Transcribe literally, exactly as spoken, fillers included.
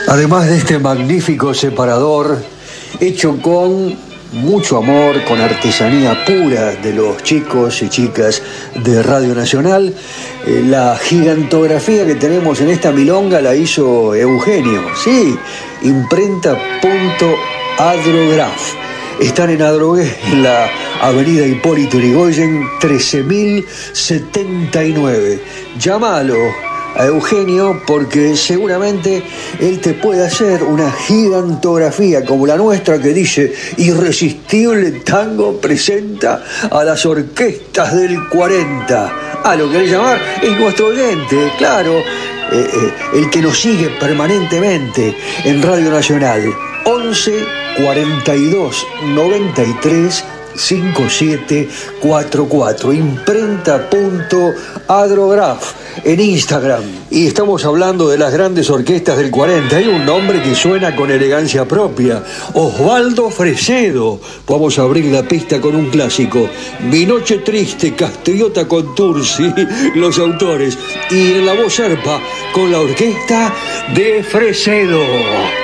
Además de este magnífico separador, hecho con mucho amor, con artesanía pura de los chicos y chicas de Radio Nacional, eh, la gigantografía que tenemos en esta milonga la hizo Eugenio, sí, imprenta punto adrograph. Están en Adrogué, en la avenida Hipólito Yrigoyen, trece mil setenta y nueve. Llámalo a Eugenio porque seguramente él te puede hacer una gigantografía como la nuestra que dice: Irresistible Tango presenta a las orquestas del cuarenta. Ah, ¿lo querés llamar? Es nuestro oyente, claro, eh, eh, el que nos sigue permanentemente en Radio Nacional. once cuarenta y dos noventa y tres cincuenta y siete cuarenta y cuatro, imprenta punto adrograph en Instagram. Y estamos hablando de las grandes orquestas del cuarenta. Hay un nombre que suena con elegancia propia: Osvaldo Fresedo. Vamos a abrir la pista con un clásico: Mi noche triste, Castriota con Tursi, los autores, y en la voz serpa con la orquesta de Fresedo.